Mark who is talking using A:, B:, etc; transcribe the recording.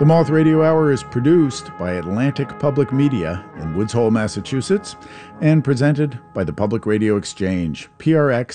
A: The Moth Radio Hour is produced by Atlantic Public Media in Woods Hole, Massachusetts, and presented by the Public Radio Exchange, PRX